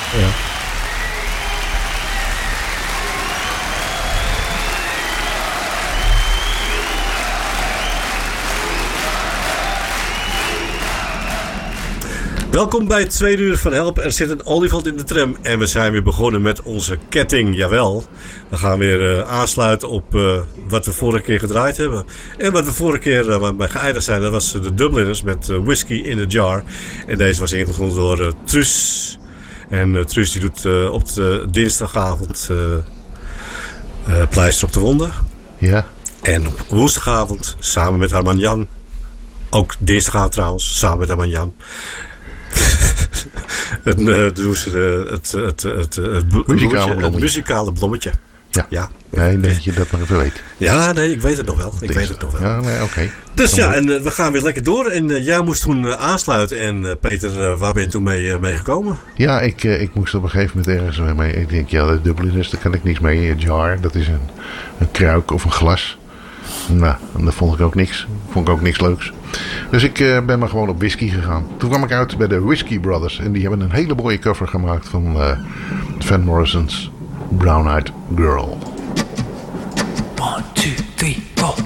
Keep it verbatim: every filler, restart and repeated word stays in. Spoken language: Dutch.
Ja. Welkom bij het tweede uur van Help. Er zit een olifant in de tram en we zijn weer begonnen met onze ketting. Jawel, we gaan weer uh, aansluiten op uh, wat we vorige keer gedraaid hebben. En wat we vorige keer uh, bij geëindigd zijn, dat was uh, de Dubliners met uh, Whiskey in a Jar. En deze was ingevoerd door uh, Truus. En uh, Truus die doet uh, op de dinsdagavond uh, uh, pleister op de wonden. Ja. En op woensdagavond samen met Arman Jan. Ook dinsdagavond trouwens, samen met Arman Jan. het, uh, doen ze uh, het, het, het, het, het, muzikale bloemetje, het muzikale bloemetje. Ja. ja. Nee, dat je dat maar even weet. Ja, nee, ik weet het nog wel. Ik weet het nog wel. Ja, nee, oké. Okay. Dus ja, en uh, we gaan weer lekker door. En uh, jij moest toen uh, aansluiten. En uh, Peter, uh, waar ben je toen mee, uh, mee gekomen? Ja, ik, uh, ik moest op een gegeven moment ergens mee. Ik denk, ja, de Dubliners, daar kan ik niks mee. Een jar, dat is een, een kruik of een glas. Nou, dat vond ik ook niks. Vond ik ook niks leuks. Dus ik uh, ben maar gewoon op whisky gegaan. Toen kwam ik uit bij de Whiskey Brothers. En die hebben een hele mooie cover gemaakt van uh, Van Morrison's Brown Eyed Girl. One, two, three, four.